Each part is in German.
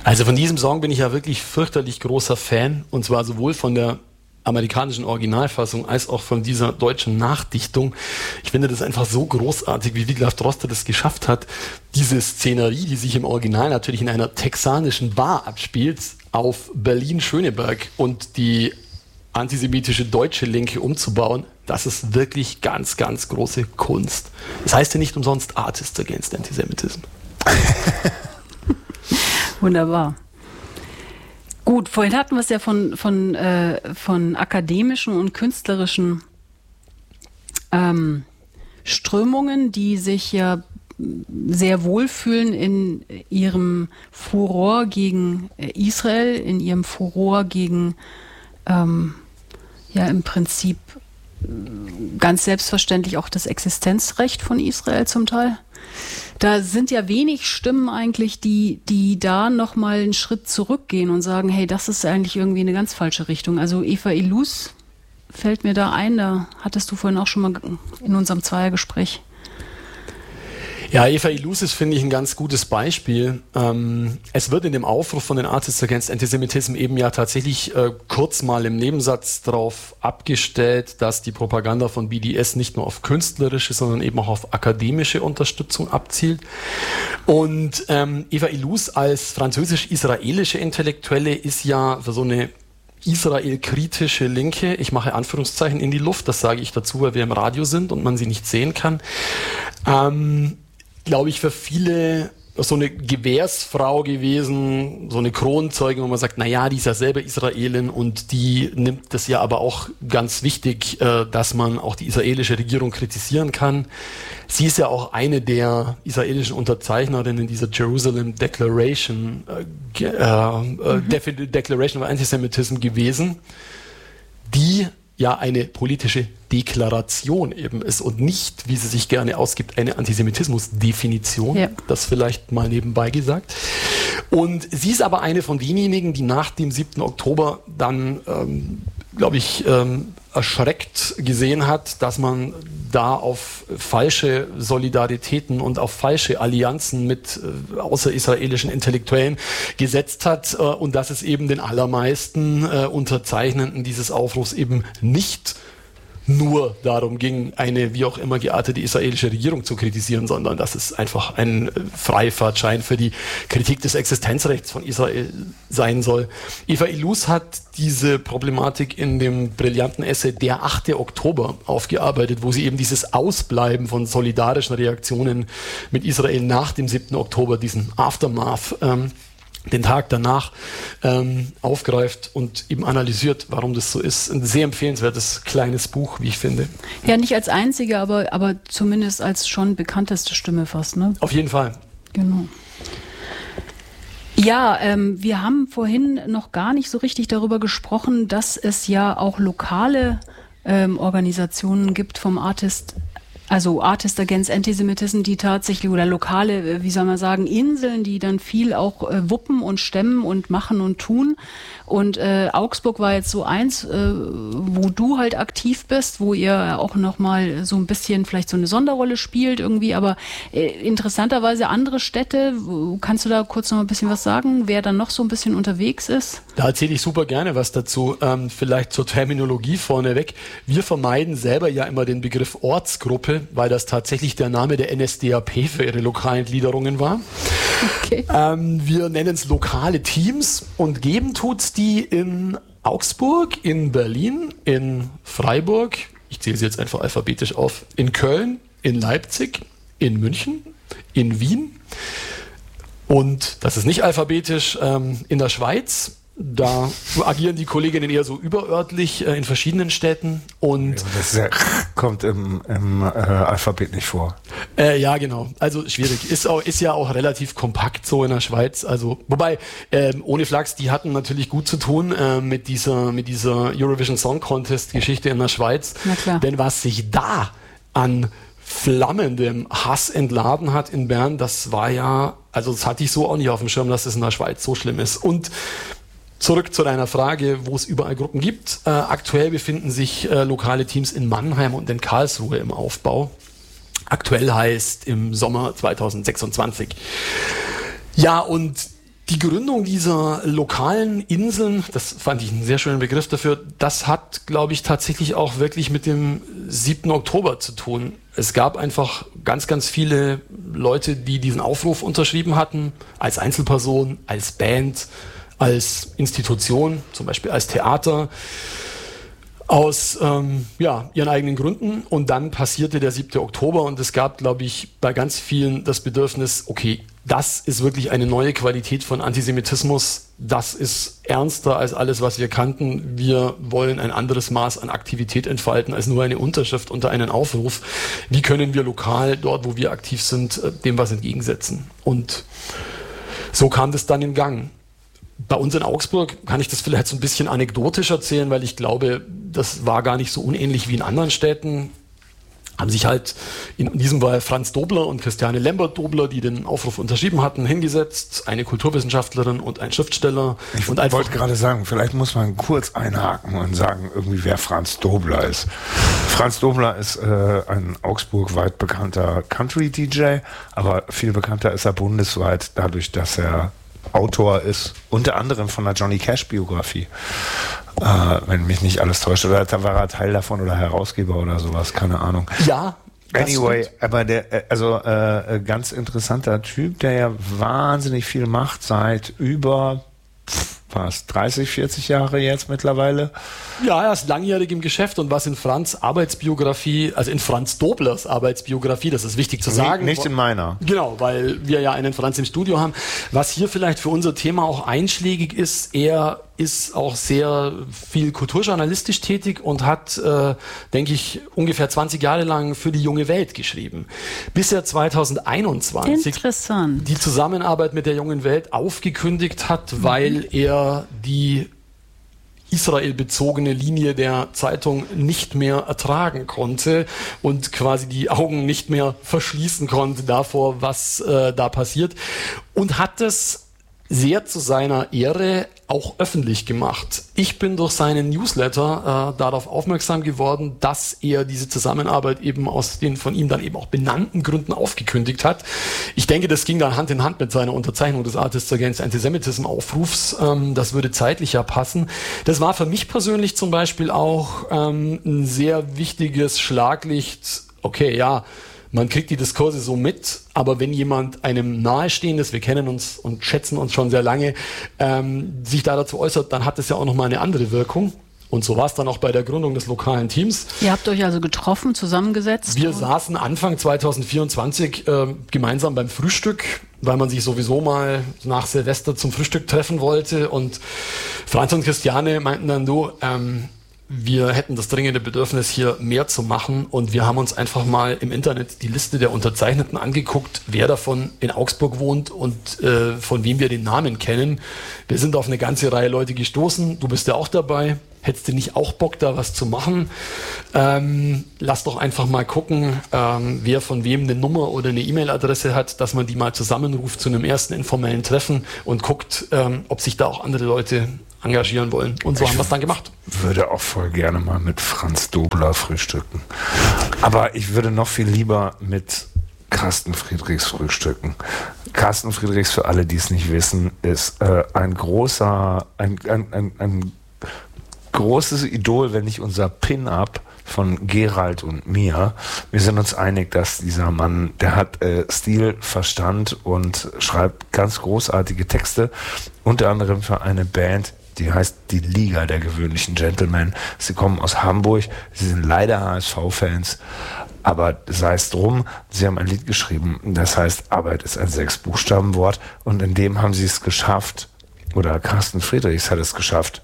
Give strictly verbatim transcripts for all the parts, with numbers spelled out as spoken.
Also von diesem Song bin ich ja wirklich fürchterlich großer Fan, und zwar sowohl von der amerikanischen Originalfassung als auch von dieser deutschen Nachdichtung. Ich finde das einfach so großartig, wie Wiglaf Droste das geschafft hat, diese Szenerie, die sich im Original natürlich in einer texanischen Bar abspielt, auf Berlin-Schöneberg und die antisemitische deutsche Linke umzubauen. Das ist wirklich ganz, ganz große Kunst. Das heißt ja nicht umsonst Artists Against Antisemitism. Wunderbar. Gut, vorhin hatten wir es ja von, von, äh, von akademischen und künstlerischen ähm, Strömungen, die sich ja sehr wohlfühlen in ihrem Furor gegen Israel, in ihrem Furor gegen ähm, ja im Prinzip ganz selbstverständlich auch das Existenzrecht von Israel zum Teil. Da sind ja wenig Stimmen eigentlich, die, die da nochmal einen Schritt zurückgehen und sagen, hey, das ist eigentlich irgendwie eine ganz falsche Richtung. Also Eva Illouz fällt mir da ein, da hattest du vorhin auch schon mal in unserem Zweiergespräch. Ja, Eva Illouz ist, finde ich, ein ganz gutes Beispiel. Ähm, es wird in dem Aufruf von den Artists Against Antisemitism eben ja tatsächlich äh, kurz mal im Nebensatz darauf abgestellt, dass die Propaganda von B D S nicht nur auf künstlerische, sondern eben auch auf akademische Unterstützung abzielt. Und ähm, Eva Illouz als französisch-israelische Intellektuelle ist ja für so eine Israel-kritische Linke, ich mache Anführungszeichen in die Luft, das sage ich dazu, weil wir im Radio sind und man sie nicht sehen kann, ähm, glaube ich, für viele so eine Gewährsfrau gewesen, so eine Kronzeugin, wo man sagt, naja, die ist ja selber Israelin und die nimmt das ja aber auch ganz wichtig, äh, dass man auch die israelische Regierung kritisieren kann. Sie ist ja auch eine der israelischen Unterzeichnerinnen dieser Jerusalem Declaration, äh, äh, mhm. De- Declaration of Antisemitism gewesen, die ja eine politische Deklaration eben ist und nicht, wie sie sich gerne ausgibt, eine Antisemitismus-Definition. Ja. Das vielleicht mal nebenbei gesagt. Und sie ist aber eine von denjenigen, die nach dem siebten Oktober dann, ähm, glaube ich, ähm, erschreckt gesehen hat, dass man da auf falsche Solidaritäten und auf falsche Allianzen mit äh, außerisraelischen Intellektuellen gesetzt hat äh, und dass es eben den allermeisten äh, Unterzeichnenden dieses Aufrufs eben nicht nur darum ging, eine wie auch immer geartete israelische Regierung zu kritisieren, sondern dass es einfach ein Freifahrtschein für die Kritik des Existenzrechts von Israel sein soll. Eva Illouz hat diese Problematik in dem brillanten Essay Der achte Oktober aufgearbeitet, wo sie eben dieses Ausbleiben von solidarischen Reaktionen mit Israel nach dem siebten Oktober, diesen Aftermath, ähm, den Tag danach ähm, aufgreift und eben analysiert, warum das so ist. Ein sehr empfehlenswertes kleines Buch, wie ich finde. Ja, nicht als einzige, aber, aber zumindest als schon bekannteste Stimme fast, ne? Auf jeden Fall. Genau. Ja, ähm, wir haben vorhin noch gar nicht so richtig darüber gesprochen, dass es ja auch lokale ähm, Organisationen gibt vom Artist Also Artists Against Antisemitism, die tatsächlich, oder lokale, wie soll man sagen, Inseln, die dann viel auch äh, wuppen und stemmen und machen und tun. Und äh, Augsburg war jetzt so eins, äh, wo du halt aktiv bist, wo ihr auch nochmal so ein bisschen vielleicht so eine Sonderrolle spielt irgendwie, aber äh, interessanterweise andere Städte, kannst du da kurz noch ein bisschen was sagen, wer dann noch so ein bisschen unterwegs ist? Da erzähle ich super gerne was dazu. Ähm, vielleicht zur Terminologie vorneweg. Wir vermeiden selber ja immer den Begriff Ortsgruppe, weil das tatsächlich der Name der N S D A P für ihre lokalen Gliederungen war. Okay. Ähm, wir nennen es lokale Teams und geben tut's die in Augsburg, in Berlin, in Freiburg, ich zähle sie jetzt einfach alphabetisch auf, in Köln, in Leipzig, in München, in Wien und, das ist nicht alphabetisch, ähm, in der Schweiz. Da agieren die Kolleginnen eher so überörtlich äh, in verschiedenen Städten und ja, das ist ja, kommt im, im äh, Alphabet nicht vor. Äh, ja, genau. Also schwierig. Ist auch, ist ja auch relativ kompakt so in der Schweiz. Also wobei ähm, ohne Flachs, die hatten natürlich gut zu tun äh, mit dieser mit dieser Eurovision Song Contest Geschichte in der Schweiz. Na klar. Denn was sich da an flammendem Hass entladen hat in Bern, das war ja, also das hatte ich so auch nicht auf dem Schirm, dass es in der Schweiz so schlimm ist. Und zurück zu deiner Frage, wo es überall Gruppen gibt. Äh, aktuell befinden sich äh, lokale Teams in Mannheim und in Karlsruhe im Aufbau. Aktuell heißt im Sommer zweitausendsechsundzwanzig. Ja, und Die Gründung dieser lokalen Inseln, das fand ich einen sehr schönen Begriff dafür, das hat, glaube ich, tatsächlich auch wirklich mit dem siebten Oktober zu tun. Es gab einfach ganz, ganz viele Leute, die diesen Aufruf unterschrieben hatten, als Einzelperson, als Band, als Institution, zum Beispiel als Theater, aus ähm, ja, ihren eigenen Gründen. Und dann passierte der siebte Oktober und es gab, glaube ich, bei ganz vielen das Bedürfnis, okay, das ist wirklich eine neue Qualität von Antisemitismus. Das ist ernster als alles, was wir kannten. Wir wollen ein anderes Maß an Aktivität entfalten als nur eine Unterschrift unter einen Aufruf. Wie können wir lokal, dort wo wir aktiv sind, dem was entgegensetzen? Und so kam das dann in Gang. Bei uns in Augsburg kann ich das vielleicht so ein bisschen anekdotisch erzählen, weil ich glaube, das war gar nicht so unähnlich wie in anderen Städten. Haben sich halt in diesem Fall Franz Dobler und Christiane Lambert-Dobler, die den Aufruf unterschrieben hatten, hingesetzt, eine Kulturwissenschaftlerin und ein Schriftsteller. Ich und wollte gerade sagen, vielleicht muss man kurz einhaken und sagen, irgendwie wer Franz Dobler ist. Franz Dobler ist äh, ein augsburgweit bekannter Country-D J, aber viel bekannter ist er bundesweit dadurch, dass er Autor ist, unter anderem von der Johnny Cash-Biografie. Äh, wenn mich nicht alles täuscht. Oder da war er Teil davon oder Herausgeber oder sowas, keine Ahnung. Ja. Anyway, stimmt. Aber der, also äh, ganz interessanter Typ, der ja wahnsinnig viel macht seit über was, dreißig, vierzig Jahre jetzt mittlerweile. Ja, er ist langjährig im Geschäft und was in Franz Arbeitsbiografie, also in Franz Doblers Arbeitsbiografie, das ist wichtig zu sagen. Nicht in meiner. Genau, weil wir ja einen Franz im Studio haben. Was hier vielleicht für unser Thema auch einschlägig ist, er ist auch sehr viel kulturjournalistisch tätig und hat, äh, denke ich, ungefähr zwanzig Jahre lang für die Junge Welt geschrieben. Bis er zweitausendeinundzwanzig Interessant. die Zusammenarbeit mit der Jungen Welt aufgekündigt hat, weil er die israelbezogene Linie der Zeitung nicht mehr ertragen konnte und quasi die Augen nicht mehr verschließen konnte davor, was äh, da passiert, und hat es sehr zu seiner Ehre auch öffentlich gemacht. Ich bin durch seinen Newsletter äh, darauf aufmerksam geworden, dass er diese Zusammenarbeit eben aus den von ihm dann eben auch benannten Gründen aufgekündigt hat. Ich denke, das ging dann Hand in Hand mit seiner Unterzeichnung des Artists Against Antisemitism Aufrufs. Ähm, das würde zeitlicher passen. Das war für mich persönlich zum Beispiel auch ähm, ein sehr wichtiges Schlaglicht. Okay, ja, man kriegt die Diskurse so mit, aber wenn jemand einem nahestehendes, wir kennen uns und schätzen uns schon sehr lange, ähm, sich da dazu äußert, dann hat das ja auch nochmal eine andere Wirkung. Und so war es dann auch bei der Gründung des lokalen Teams. Ihr habt euch also getroffen, zusammengesetzt? Wir saßen Anfang zweitausendvierundzwanzig äh, gemeinsam beim Frühstück, weil man sich sowieso mal nach Silvester zum Frühstück treffen wollte. Und Franz und Christiane meinten dann, du, ähm, wir hätten das dringende Bedürfnis, hier mehr zu machen, und wir haben uns einfach mal im Internet die Liste der Unterzeichneten angeguckt, wer davon in Augsburg wohnt und äh, von wem wir den Namen kennen. Wir sind auf eine ganze Reihe Leute gestoßen. Du bist ja auch dabei. Hättest du nicht auch Bock, da was zu machen? Ähm, lass doch einfach mal gucken, ähm, wer von wem eine Nummer oder eine E-Mail-Adresse hat, dass man die mal zusammenruft zu einem ersten informellen Treffen und guckt, ähm, ob sich da auch andere Leute engagieren wollen. Und so ich haben wir es dann gemacht. Würde auch voll gerne mal mit Franz Dobler frühstücken. Aber ich würde noch viel lieber mit Carsten Friedrichs frühstücken. Carsten Friedrichs, für alle, die es nicht wissen, ist äh, ein großer, ein, ein, ein, ein großes Idol, wenn nicht unser Pin-Up von Gerald und mir. Wir sind uns einig, dass dieser Mann, der hat äh, Stil, Verstand und schreibt ganz großartige Texte, unter anderem für eine Band, die heißt die Liga der gewöhnlichen Gentlemen. Sie kommen aus Hamburg, sie sind leider H S V-Fans, aber sei es drum, sie haben ein Lied geschrieben, das heißt, Arbeit ist ein Sechs-Buchstaben-Wort, und in dem haben sie es geschafft, oder Carsten Friedrichs hat es geschafft,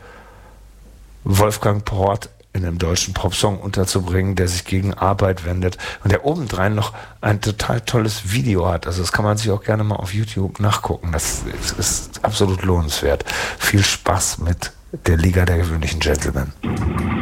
Wolfgang Port in einem deutschen Popsong unterzubringen, der sich gegen Arbeit wendet und der obendrein noch ein total tolles Video hat. Also das kann man sich auch gerne mal auf YouTube nachgucken. Das ist, ist absolut lohnenswert. Viel Spaß mit der Liga der gewöhnlichen Gentlemen.